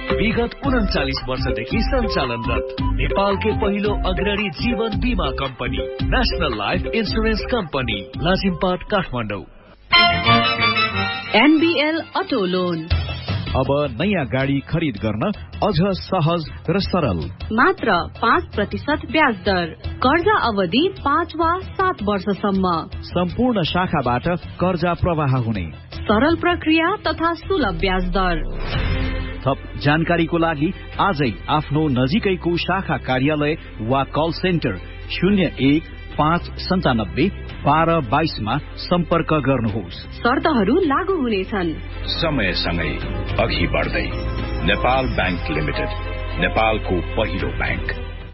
विगत 39 वर्षदेखि सञ्चालनरत नेपालकै पहिलो अग्रणी जीवन बीमा company national life insurance company Lazimpat Kathmandu. NBL auto loan अब नयाँ गाडी खरिद गर्न अझ सहज र सरल। मात्र 5% ब्याज दर, कर्जा अवधि 5 वा 7 वर्षसम्म। सम्पूर्ण शाखाबाट कर्जा प्रवाह हुने सरल प्रक्रिया तथा सुलभ ब्याज दर। थप जानकारीको लागि आजै आफ्नो नजिकैको शाखा कार्यालय वा कल सेन्टर 0159521222 मा सम्पर्क गर्नुहोस्। शर्तहरू लागू हुनेछन्। समयसँगै अघि बढ्दै नेपाल बैंक लिमिटेड, नेपालको पहिलो बैंक।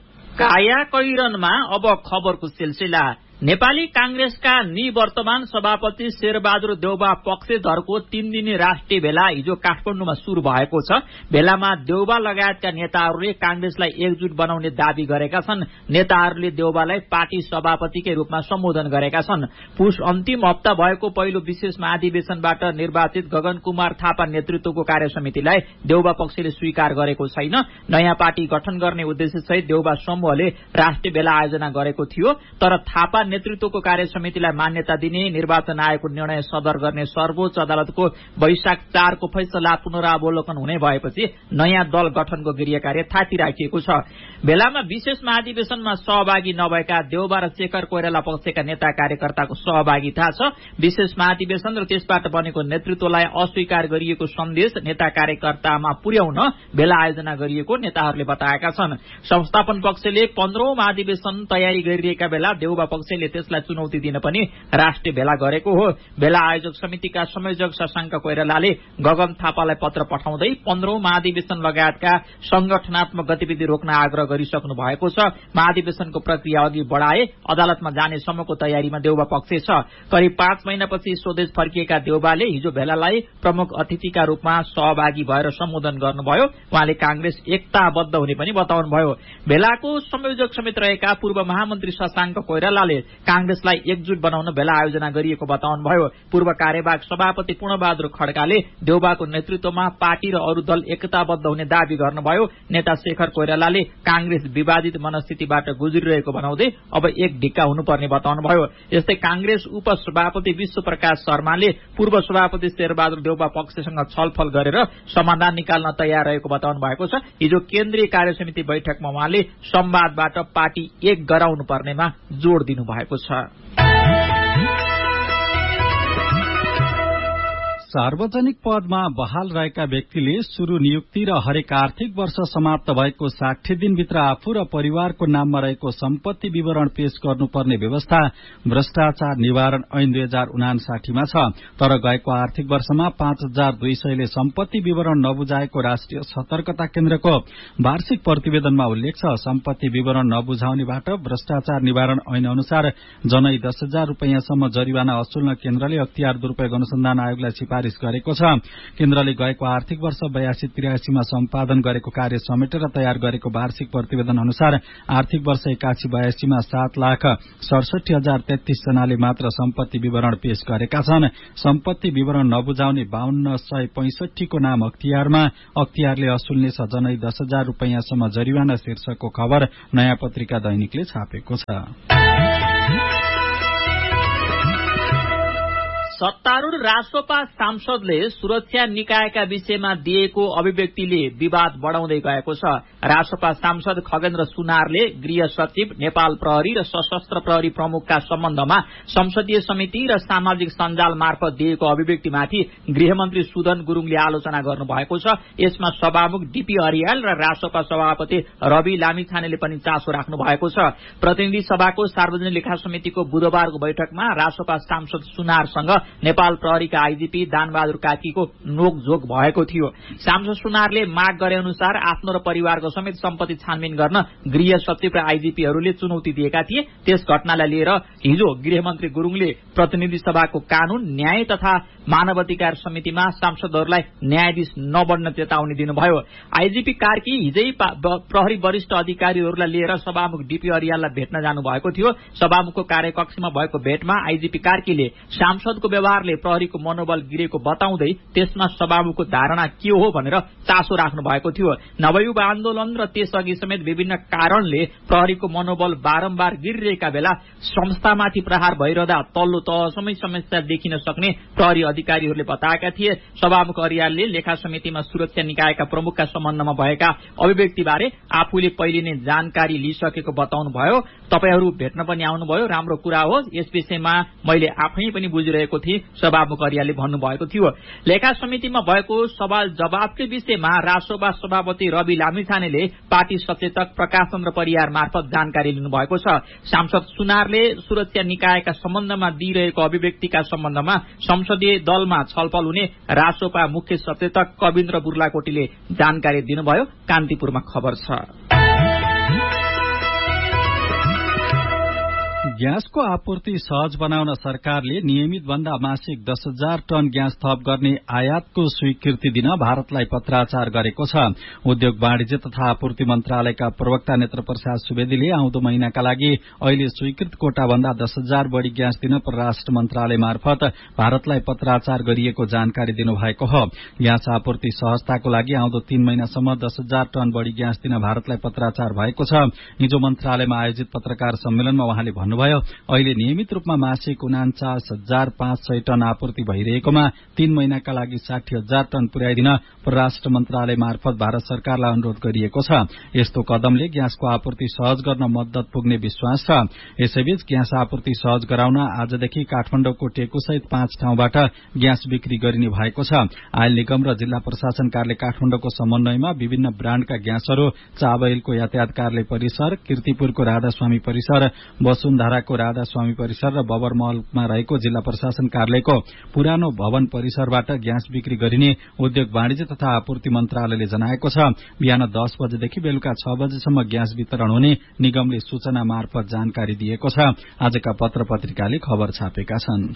काया कैरनमा अब खबरको सिलसिला। नेपाली कांग्रेसका निवर्तमान सभापति शेरबहादुर देउबा पक्षधरको 3 दिने राष्ट्रिय भेला हिजो काठमाडौँमा शुरू भएको छ। भेलामा देउबा लगायतका नेताहरूले कांग्रेसलाई एकजुट बनाउने दावी गरेका छन्। नेताहरूले देउबालाई पार्टी सभापतिकै रूपमा सम्बोधन गरेका छन्। पुष अन्तिम हप्ता भएको पहिलो विशेष महाधिवेशनबाट निर्वाचित गगन कुमार थापा नेतृत्वको कार्यसमितिलाई देउबा पक्षले स्वीकार गरेको छैन। नयाँ पार्टी गठन गर्ने उद्देश्यसहित देउबा समूहले राष्ट्रिय भेला आयोजना गरेको थियो, तर थापा नेतृत्वको कार्यसमितिलाई मान्यता दिने निर्वाचन आयोगको निर्णय सदर गर्ने सर्वोच्च अदालतको वैशाख 4 को फैसला पुनरावलोकन हुने भएपछि नयाँ दल गठनको गृह कार्य थाती राखिएको छ। भेलामा विशेष महाधिवेशनमा सहभागी नभएका देउबा र शेखर कोइराला पक्षका नेता कार्यकर्ताको सहभागिता छ। विशेष महाधिवेशन र त्यसबाट बनेको नेतृत्वलाई अस्वीकार गरिएको सन्देश नेता कार्यकर्तामा पुर्याउन भेला आयोजना गरिएको नेताहरूले बताएका छन्। संस्थापन पक्षले 15औं महाधिवेशन तयारी गरिरहेका बेला देउबा पक्षले त्यसलाई चुनौती दिन पनि राष्ट्रिय भेला गरेको हो। भेला आयोजक समितिका संयोजक शशाङ्क कोइरालाले गगन थापालाई पत्र पठाउँदै 15औं महाधिवेशन लगायतका संगठनात्मक गतिविधि रोक्न आग्रह गरिसक्नु भएको छ। महाधिवेशनको प्रक्रिया अघि बढाए अदालतमा जाने सम्मको तयारीमा देउबा पक्ष छ। करिब 5 महिनापछि स्वदेश फर्किएका देउबाले हिजो भेलालाई प्रमुख अतिथिका रूपमा सहभागी भएर सम्बोधन गर्नुभयो। उहाँले कांग्रेस एकताबद्ध हुने पनि बताउनुभयो। भेलाको संयोजक समेत रहेका पूर्व महामन्त्री शशाङ्क कोइरालाले कांग्रेसलाई एकजुट बनाउन भेला आयोजना गरिएको बताउनुभयो। पूर्व कार्यवाहक सभापति पूर्णबहादुर खड्काले देउबाको नेतृत्वमा पार्टी र अरू दल एकताबद्ध हुने दावी गर्नुभयो। नेता शेखर कोइरालाले कांग्रेस विवादित मनस्थितिबाट गुज्रिरहेको बनाउँदै अब एक ढिक्का हुनुपर्ने बताउनुभयो। यस्तै कांग्रेस उपसभापति विश्व प्रकाश शर्माले पूर्व सभापति शेरबहादुर देउबा पक्षसँग छलफल गरेर समाधान निकाल्न तयार रहेको बताउनु भएको छ। हिजो केन्द्रीय कार्यसमिति बैठकमा उहाँले संवादबाट पार्टी एक गराउनु पर्नेमा जोड़ दिनु भएको छ। सार्वजनिक पदमा बहाल रहेका व्यक्तिले सुरु नियुक्ति र हरेक आर्थिक वर्ष समाप्त भएको 60 दिनभित्र आफू र परिवारको नाममा रहेको सम्पत्ति विवरण पेश गर्नुपर्ने व्यवस्था भ्रष्टाचार निवारण ऐन 2059 मा छ। तर गएको आर्थिक वर्षमा 5200 ले सम्पत्ति विवरण नबुझाएको राष्ट्रिय सतर्कता केन्द्रको वार्षिक प्रतिवेदनमा उल्लेख छ। सम्पत्ति विवरण नबुझाउनेबाट भ्रष्टाचार निवारण ऐन अनुसार जनै 10,000 रूपैयाँसम्म जरिवाना असुल्न केन्द्रले अख्तियार दुरूपयोग अनुसन्धान आयोगलाई सिफारिस गरेको छ। केन्द्रले गएको आर्थिक वर्ष 82-83 मा सम्पादन गरेको कार्य समेटेर तयार गरेको वार्षिक प्रतिवेदन अनुसार आर्थिक वर्ष 81-82 मा 7,67,033 जनाले मात्र सम्पत्ति विवरण पेश गरेका छन्। सम्पत्ति विवरण नबुझाउने 5265 को नाम अख्तियारमा, अख्तियारले असुल्ने जनै 10,000 रूपैयाँसम्म जरिवाना शीर्षकको खबर नयाँ पत्रिका दैनिकले छापेको छ। सत्तारूढ़ रासोपा सांसदले सुरक्षा निकायका विषयमा दिएको अभिव्यक्तिले विवाद बढ़ाउँदै गएको छ। रासोपा सांसद खगेन्द्र सुनारले गृह सचिव, नेपाल प्रहरी र सशस्त्र प्रहरी प्रमुखका सम्बन्धमा संसदीय समिति र सामाजिक सञ्जाल मार्फत दिएको अभिव्यक्तिमाथि गृहमन्त्री सुदन गुरूङले आलोचना गर्नुभएको छ। यसमा सभामुख डीपी अरियाल र रासोपा सभापति रवि लामिछानेले पनि चासो राख्नु भएको छ। प्रतिनिधि सभाको सार्वजनिक लेखा समितिको बुधबारको बैठकमा रासोपा सांसद सुनारसँग नेपाल प्रहरीका आईजीपी दानबहादुर कार्कीको नोकझोक भएको थियो। सांसद सुनारले माग गरे अनुसार आफ्नो र परिवारको समेत सम्पत्ति छानबिन गर्न गृह सचिव र आईजीपीहरूले चुनौती दिएका थिए। त्यस घटनालाई लिएर हिजो गृहमन्त्री गुरूङले प्रतिनिधि सभाको कानून, न्याय तथा मानवाधिकार समितिमा सांसदहरूलाई न्यायाधीश नबन्न चेतावनी दिनुभयो। आईजीपी कार्की हिजै प्रहरी वरिष्ठ अधिकारीहरूलाई लिएर सभामुख डीपी अरियाललाई भेट्न जानु भएको थियो। सभामुखको कार्यकक्षमा भएको भेटमा आईजीपी कार्कीले सांसदको व्यवहारले प्रहरीको मनोबल गिरेको बताउँदै त्यसमा सभामुखको धारणा के हो भनेर चासो राख्नु भएको थियो। नवयुग आन्दोलन र त्यसअघि समेत विभिन्न कारणले प्रहरीको मनोबल बारम्बार गिरिरहेका बेला संस्थामाथि प्रहार भइरहँदा तल्लो तहसम्मै समस्या देखिन सक्ने प्रहरी अधिकारीहरूले बताएका थिए। सभामुख अर्यालले लेखा समितिमा सुरक्षा निकायका प्रमुखका सम्बन्धमा भएका अभिव्यक्तिबारे आफूले पहिले नै जानकारी लिइसकेको बताउनु भयो। तपाईहरू भेट्न पनि आउनुभयो, राम्रो कुरा हो, यस विषयमा मैले आफै पनि बुझिरहेको थिएँ, सभामुख अर्यालले भन्नुभएको थियो। लेखा समितिमा भएको सवाल जवाफकै विषयमा रासोपा सभापति रवि लामिछानेले पार्टी सचेतक प्रकाश चन्द्र परियार मार्फत जानकारी लिनुभएको छ। सांसद सुनारले सुरक्षा निकायका सम्बन्धमा दिइरहेको अभिव्यक्तिका सम्बन्धमा संसदीय दलमा छलफल हुने रासोपा मुख्य सचेतक कविन्द्र बुर्लाकोटीले जानकारी दिनुभयो। कान्तिपुरमा खबर छ। ग्यासको आपूर्ति सहज बनाउन सरकारले नियमित भन्दा मासिक 10,000 टन ग्यास थप गर्ने आयातको स्वीकृति दिन भारतलाई पत्राचार गरेको छ। उद्योग वाणिज्य तथा आपूर्ति मन्त्रालयका प्रवक्ता नेत्र प्रसाद सुवेदीले आउँदो महिनाका लागि अहिले स्वीकृत कोटा भन्दा 10,000 बढ़ी ग्यास दिन परराष्ट्र मन्त्रालय मार्फत भारतलाई पत्राचार गरिएको जानकारी दिनुभएको हो। ग्यास आपूर्ति सहजताको लागि आउँदो 3 महिनासम्म 10,000 टन बढ़ी ग्यास दिन भारतलाई पत्राचार भएको छ। हिजो मन्त्रालयमा आयोजित पत्रकार सम्मेलनमा उहाँले भन्नुभयो, अहिले नियमित रूपमा मासिक 49,500 टन आपूर्ति भइरहेकोमा 3 महिनाका लागि 60,000 टन पुर्याइदिन परराष्ट्र मन्त्रालय मार्फत भारत सरकारलाई अनुरोध गरिएको छ। यस्तो कदमले ग्यासको आपूर्ति सहज गर्न मद्दत पुग्ने विश्वास छ। यसैबीच ग्यास आपूर्ति सहज गराउन आजदेखि काठमाडौँको टेकुसहित 5 ठाउँबाट ग्यास बिक्री गरिने भएको छ। आयल निगम र जिल्ला प्रशासन कार्यालय काठमाडौँको समन्वयमा विभिन्न ब्राण्डका ग्यासहरू चाबहिलको यातायात कार्यालय परिसर, कीर्तिपुरको राधास्वामी परिसर, वसुन्धराको राधास्वामी परिसर र बबरमहलमा रहेको जिल्ला प्रशासन कार्यालयको पुरानो भवन परिसरबाट ग्यास बिक्री गरिने उद्योग वाणिज्य तथा आपूर्ति मन्त्रालयले जनाएको छ। बिहान 10 बजेदेखि बेलुका 6 बजेसम्म ग्यास वितरण हुने निगमले सूचना मार्फत जानकारी दिएको छ। आजका पत्र पत्रिकाले खबर छापेका छन्।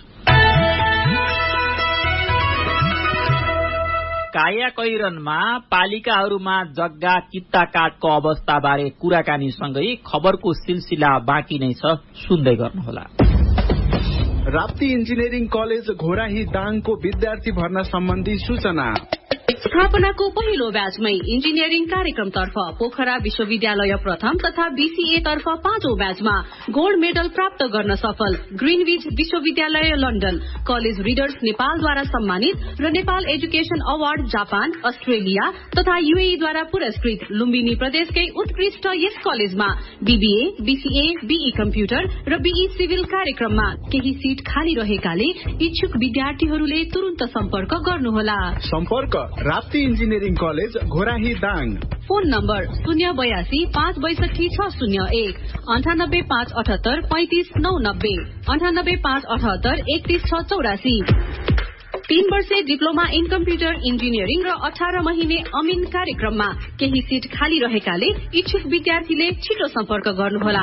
काया कैरनमा पालिकाहरूमा जग्गा कित्ता काटको अवस्थाबारे कुराकानीसँगै खबरको सिलसिला बाँकी नै छ, सुन्दै गर्नुहोला। राप्ती इन्जिनियरिङ कलेज घोराही दाङको विद्यार्थी भर्ना सम्बन्धी सूचना। स्थापनाको पहिलो ब्याचमै इन्जिनियरिङ कार्यक्रमतर्फ पोखरा विश्वविद्यालय प्रथम तथा बीसीए तर्फ 5औं ब्याचमा गोल्ड मेडल प्राप्त गर्न सफल ग्रीनविच विश्वविद्यालय लन्डन, कलेज रिडर्स नेपालद्वारा सम्मानित र Nepal education award Japan, Australia तथा यूएईद्वारा पुरस्कृत लुम्बिनी प्रदेशकै उत्कृष्ट यस कलेजमा बीबीए, बीसीए, बीई कम्प्युटर र बीई सिभिल कार्यक्रममा केही सीट खाली रहेकाले इच्छुक विद्यार्थीहरूले तुरुन्त सम्पर्क गर्नुहोला। सम्पर्क Rapti engineering college Ghorahi Dang. Phone number 082 562 601 98 578 35 990 98 578 31 684। 3 वर्षे डिप्लोमा इन कम्प्युटर इन्जिनियरिङ र 18 महिने अमिन कार्यक्रममा केही सीट खाली रहेकाले इच्छुक विद्यार्थीले छिटो सम्पर्क गर्नुहोला।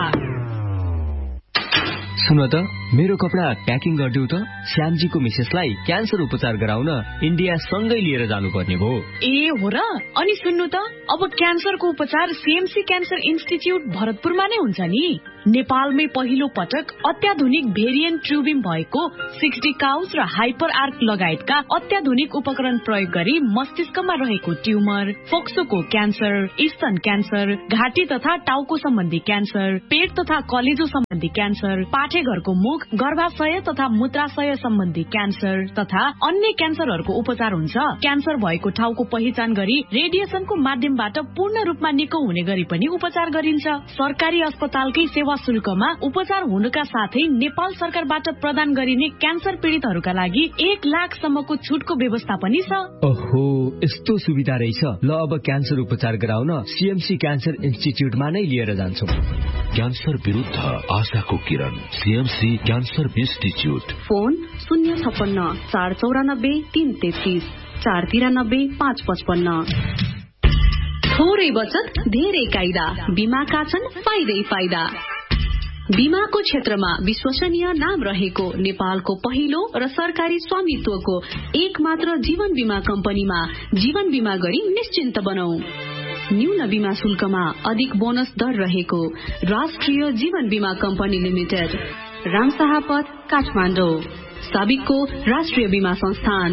सुन त, मेरो कपडा प्याकिङ गरिदिउ त। श्यामजीको मिसेसलाई क्यान्सर उपचार गराउन इन्डिया सँगै लिएर जानुपर्ने भयो। ए हो र? अनि सुन्नु त, अब क्यान्सरको उपचार सीएमसी क्यान्सर इन्स्टिच्युट भरतपुरमा नै हुन्छ नि। नेपालमै पहिलो पटक अत्याधुनिक भेरिएन्ट ट्युबिम भएको 60 काउस र हाइपर आर्क लगायतका अत्याधुनिक उपकरण प्रयोग गरी मस्तिष्कमा रहेको ट्युमर, फोक्सोको क्यान्सर, स्तन क्यान्सर, घाँटी तथा टाउको सम्बन्धी क्यान्सर, पेट तथा कलेजो सम्बन्धी क्यान्सर, पाठेघरको मुख, गर्भाशय तथा मूत्राशय सम्बन्धी क्यान्सर तथा अन्य क्यान्सरहरूको उपचार हुन्छ। क्यान्सर भएको ठाउँको पहिचान गरी रेडिएसनको माध्यमबाट पूर्ण रूपमा निको हुने गरी पनि उपचार गरिन्छ। सरकारी अस्पतालकै सेवा शुल्कमा उपचार हुनुका साथै नेपाल सरकारबाट प्रदान गरिने क्यान्सर पीड़ितहरूका लागि 1 लाखसम्मको छुटको व्यवस्था पनि छ। ओहो, यस्तो सुविधा रहेछ। ल, अब क्यान्सर उपचार गराउन सीएमसी क्यान्सर इन्स्टिच्युटमा नै लिएर जान्छौं। क्यान्सर विरुद्ध आशाको किरण, सीएमसी क्यान्सर इन्स्टिच्युट। फोन 056 494 333 493 555। थोरै बचत धेरै कायदा, बीमाका छन् फाइदै फाइदा। बीमाको क्षेत्रमा विश्वसनीय नाम रहेको नेपालको पहिलो र सरकारी स्वामित्वको एकमात्र जीवन बीमा कम्पनीमा जीवन बीमा गरी निश्चिन्त बनौ। न्यून बीमा शुल्कमा अधिक बोनस दर रहेको राष्ट्रिय जीवन बीमा कम्पनी लिमिटेड, रामशाहपथ, काठमाडौँ। साबिकको राष्ट्रिय बीमा संस्थान।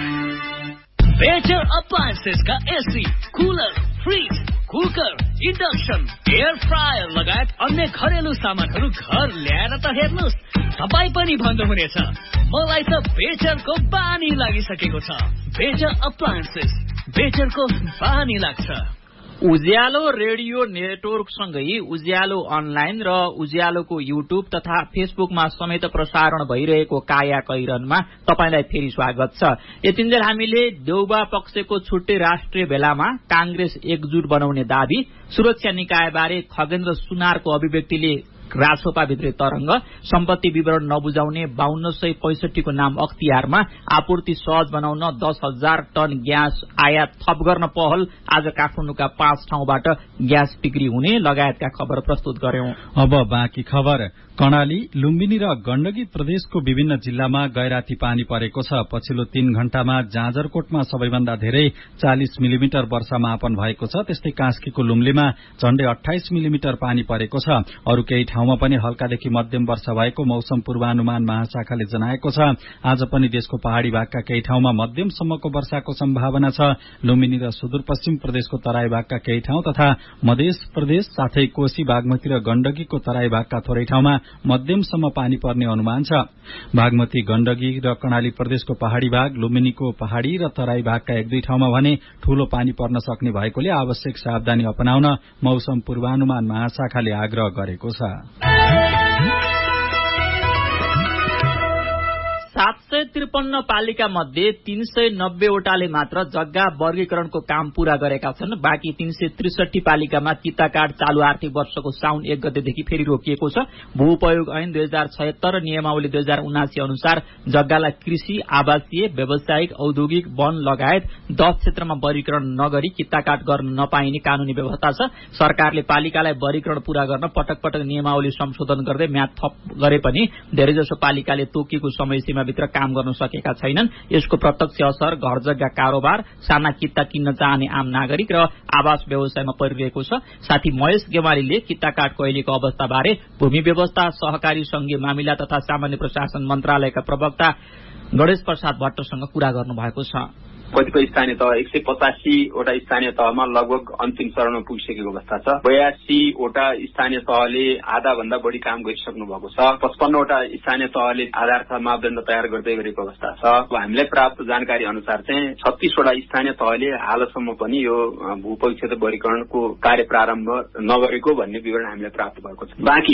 बेटर अप्लायन्सेस का AC, cooler, fridge, cooker, induction, air fryer लगायत अन्य घरेलु सामानहरू घर ल्याएर त हेर्नुहोस्, तपाईँ पनि भन्नुहुनेछ मलाई त बेटरको बानी लागिसकेको छ। बेटर अप्लायन्सेस, बेटरको बानी लाग्छ। उज्यालो रेडियो नेटवर्कसँगै उज्यालो अनलाइन र उज्यालोको युट्युब तथा फेसबुकमा समेत प्रसारण भइरहेको काया कैरनमा तपाईलाई फेरि स्वागत छ। यतिन्जेल हामीले देउबा पक्षको छुट्टै राष्ट्रिय भेलामा कांग्रेस एकजुट बनाउने दाबी, सुरक्षा निकायबारे खगेन्द्र सुनारको अभिव्यक्तिले रासोपाभित्रै तरंग, सम्पत्ति विवरण नबुझाउने 5265 को नाम अख्तियारमा, आपूर्ति सहज बनाउन 10,000 टन ग्यास आयात थप गर्न पहल, आज काठमाडौँका 5 ठाउँबाट ग्यास बिक्री हुने लगायतका खबर प्रस्तुत गर्यौं। अब बाँकी खबर। कर्णाली, लुम्बिनी र गण्डकी प्रदेशको विभिन्न जिल्लामा गैराती पानी परेको छ। पछिल्लो 3 घण्टामा जाजरकोटमा सबैभन्दा धेरै 40 मिलिमिटर वर्षा मापन भएको छ। त्यस्तै कास्कीको लुम्लीमा झण्डै 28 मिलिमिटर पानी परेको छ। अरू केही ठाउँमा पनि हल्कादेखि मध्यम वर्षा भएको मौसम पूर्वानुमान महाशाखाले जनाएको छ। आज पनि देशको पहाड़ी भागका केही ठाउँमा मध्यमसम्मको वर्षाको सम्भावना छ। लुम्बिनी र सुदूरपश्चिम प्रदेशको तराई भागका केही ठाउँ तथा मध्य प्रदेश साथै कोशी, बागमती र गण्डकीको तराई भागका थोरै ठाउँमा मध्यमसम्म पानी पर्ने अनुमान छ। बागमती, गण्डकी र कर्णाली प्रदेशको पहाड़ी भाग, लुम्बिनीको पहाड़ी र तराई भागका 1-2 ठाउँमा भने ठूलो पानी पर्न सक्ने भएकोले आवश्यक सावधानी अपनाउन मौसम पूर्वानुमान महाशाखाले आग्रह गरेको छ। 753 पालिका मध्ये 390 वटाले मात्र जग्गा वर्गीकरणको काम पूरा गरेका छन्। बाँकी 363 पालिकामा किता कार्ड चालू आर्थिक वर्षको साउन 1 गतेदेखि फेरि रोकिएको छ। भूउपयोग ऐन 2076 र नियमावली 2079 अनुसार जग्गालाई कृषि, आवासीय, व्यावसायिक, औद्योगिक, वन लगायत 10 क्षेत्रमा वर्गीकरण नगरी किता कार्ड गर्न नपाइने कानूनी व्यवस्था छ। सरकारले पालिकालाई वर्गीकरण पूरा गर्न पटक पटक नियमावली संशोधन गर्दै म्याद थप गरे पनि धेरैजसो पालिकाले तोकिएको समय सीमा भित्र काम गर्न सकेका छैनन्। यसको प्रत्यक्ष असर घर जग्गा कारोबार, साना किता किन्न चाहने आम नागरिक र आवास व्यवसायमा परिरहेको छ। साथी महेश गेवालीले किता कार्डको अहिलेको अवस्थाबारे भूमि व्यवस्था, सहकारी संघीय मामिला तथा सामान्य प्रशासन मन्त्रालयका प्रवक्ता गणेश प्रसाद भट्टसँग कुरा गर्नुभएको छ। कतिपय स्थानीय तह 185 वटा स्थानीय तहमा लगभग अन्तिम चरणमा पुगिसकेको अवस्था छ। 82 वटा स्थानीय तहले आधा भन्दा बढी काम गरिसक्नु भएको छ। 55 वटा स्थानीय तहले आधारका मापदण्ड तयार गर्दै गरेको अवस्था छ। हामीलाई प्राप्त जानकारी अनुसार चाहिँ 36 वटा स्थानीय तहले हालसम्म पनि यो भूपरिक्षेत्र क्षेत्र वर्गीकरणको कार्य प्रारम्भ नगरेको भन्ने विवरण हामीलाई प्राप्त भएको छ। बाँकी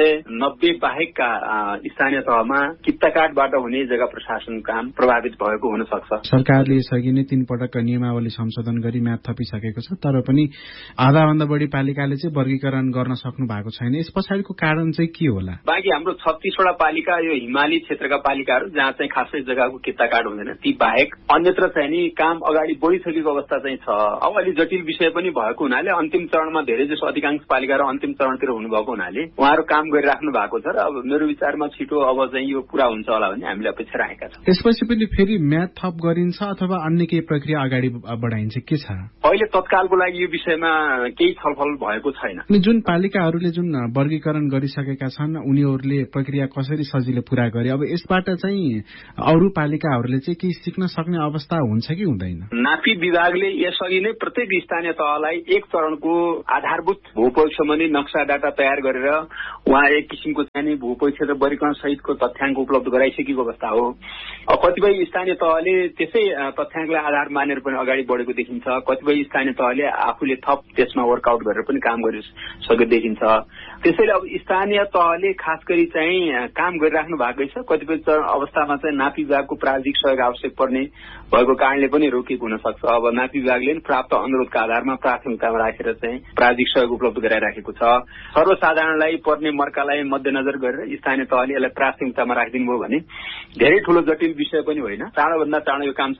390 बाहेकका स्थानीय तहमा किता कार्डबाट हुने जग्गा प्रशासन काम प्रभावित भएको हुन सक्छ। सरकारले नै 3 पटक नियमावली संशोधन गरी म्याद थपिसकेको छ, तर पनि आधा भन्दा बढी पालिकाले चाहिँ वर्गीकरण गर्न सक्नु भएको छैन। यस पछाडिको कारण चाहिँ के होला? बाँकी हाम्रो 36 वटा पालिका यो हिमाली क्षेत्रका पालिकाहरू जहाँ चाहिँ खासै जग्गाको किता कार्ड हुँदैन, ती बाहेक अन्यत्र चाहिँ नि काम अगाडि बढिसकेको अवस्था चाहिँ छ। अब अलि जटिल विषय पनि भएको हुनाले अन्तिम चरणमा धेरै जसो अधिकांश पालिकाहरू अन्तिम चरणतिर हुनुभएको हुनाले उहाँहरू काम गरिराख्नु भएको छ र अब मेरो विचारमा छिटो अब चाहिँ यो पूरा हुन्छ होला भन्ने हामीले अपेक्षा राखेका छौँ। त्यसपछि पनि फेरि म्याद थप गरिन्छ अथवा अन्य केही प्रक्रिया अगाडि बढाइन्छ के छ? अहिले तत्कालको लागि यो विषयमा केही छलफल भएको छैन। जुन पालिकाहरूले जुन वर्गीकरण गरिसकेका छन् उनीहरूले प्रक्रिया कसरी सजिलो पूरा गरे, अब यसबाट चाहिँ अरू पालिकाहरूले चाहिँ केही सिक्न सक्ने अवस्था हुन्छ कि हुँदैन? नापी विभागले यसअघि नै प्रत्येक स्थानीय तहलाई 1 चरणको आधारभूत भूपरिक्षेत्र सम्बन्धी नक्सा डाटा तयार गरेर उहाँ एक किसिमको चाहिँ भूपरिक्षेत्र वर्गीकरण सहितको तथ्याङ्क उपलब्ध गराइसकेको अवस्था हो। कतिपय स्थानीय तहले त्यसै तथ्याङ्कलाई आधार मानेर पनि अगाडि बढेको देखिन्छ। कतिपय स्थानीय तहले आफूले थप त्यसमा वर्कआउट गरेर पनि काम गरिसकेको देखिन्छ। त्यसैले अब स्थानीय तहले खास गरी चाहिँ काम गरिराख्नु भएकै छ। कतिपय अवस्थामा चाहिँ नापी विभागको प्राविधिक सहयोग आवश्यक पर्ने भएको कारणले पनि रोकिएको हुन सक्छ। अब नापी विभागले प्राप्त अनुरोधका आधारमा प्राथमिकतामा राखेर चाहिँ प्राविधिक सहयोग उपलब्ध गराइराखेको छ। सर्वसाधारणलाई पर्ने मर्कालाई मध्यनजर गरेर स्थानीय तहले यसलाई प्राथमिकतामा राखिदिनु भयो भने धेरै ठूलो जटिल विषय पनि होइन, चाँडोभन्दा चाँडो यो काम सम्पन्न गर्न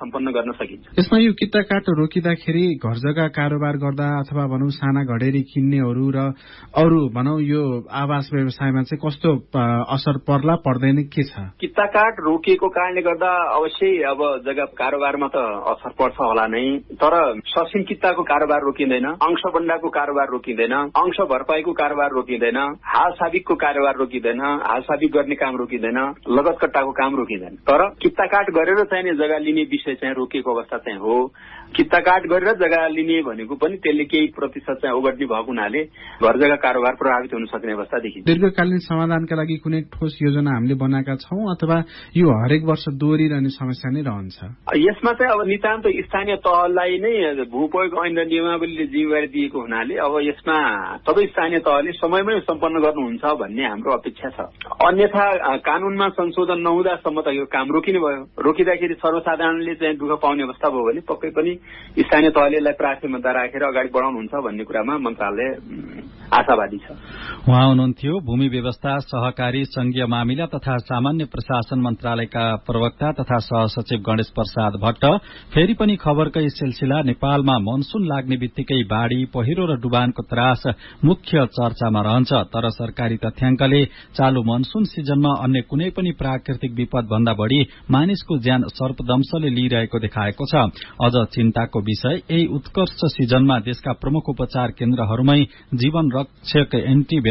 गर्न सकिन्छ। यसमा यो किताकाट रोकिँदाखेरि घर जग्गा कारोबार गर्दा अथवा भनौँ साना घडेरी किन्नेहरू र अरू भनौँ यो आवास व्यवसायमा चाहिँ कस्तो असर पर्ला पर्दैन के छ? किताकाट रोकिएको कारणले गर्दा अवश्य अब जग्गा कारोबारमा त असर पर्छ होला नै, तर ससिन किताको कारोबार रोकिँदैन, अंश बन्डाको कारोबार रोकिँदैन, अंश भरपाईको कारोबार रोकिँदैन, हाल साबिकको कारोबार रोकिँदैन, हाल साबिक गर्ने काम रोकिँदैन, लगत कट्टाको काम रोकिँदैन। तर किताकाट गरेर चाहिने जग्गा लिने विषय चाहिँ रोकिएको अवस्था चाहिँ हो। किताकाट गरेर जग्गा लिने भनेको पनि त्यसले केही प्रतिशत चाहिँ ओगट्ने भएको हुनाले घर जग्गा कारोबार प्रभावित हुन सक्ने अवस्था देखिन्छ। दीर्घकालीन समाधानका लागि कुनै ठोस योजना हामीले बनाएका छौं अथवा यो हरेक वर्ष दोहोरिरहने समस्या नै रहन्छ? यसमा चाहिँ अब नितान्त स्थानीय तहलाई नै भूप्रयोग ऐन र नियमावलीले जिम्मेवारी दिएको हुनाले अब यसमा सबै स्थानीय तहले समयमै सम्पन्न गर्नुहुन्छ भन्ने हाम्रो अपेक्षा छ। अन्यथा कानूनमा संशोधन नहुँदासम्म त यो काम रोकिने भयो। रोकिँदाखेरि सर्वसाधारणले चाहिँ दुःख पाउने अवस्था भयो भने पक्कै पनि स्थानीय तहले यसलाई प्राथमिकता राखेर अगाडि बढाउनुहुन्छ भन्ने कुरामा मन्त्रालय आशावादी छ। उहाँ हुनुहुन्थ्यो भूमि व्यवस्था सहकारी संघीय मामिला तथा सामान्य प्रशासन मन्त्रालयका प्रवक्ता तथा सहसचिव गणेश प्रसाद भट्ट। फेरि पनि खबरकै सिलसिला नेपालमा मनसून लाग्ने बित्तिकै बाढ़ी पहिरो र डुबानको त्रास मुख्य चर्चामा रहन्छ। तर सरकारी तथ्याङ्कले चालु मनसून सिजनमा अन्य कुनै पनि प्राकृतिक विपद भन्दा बढ़ी मानिसको ज्यान सर्पदंशले लिइरहेको देखाएको छ। अझ चिन्ताको विषय यही उत्कर्ष सिजनमा देशका प्रमुख उपचार केन्द्रहरूमै जीवन रक्षक एन्टी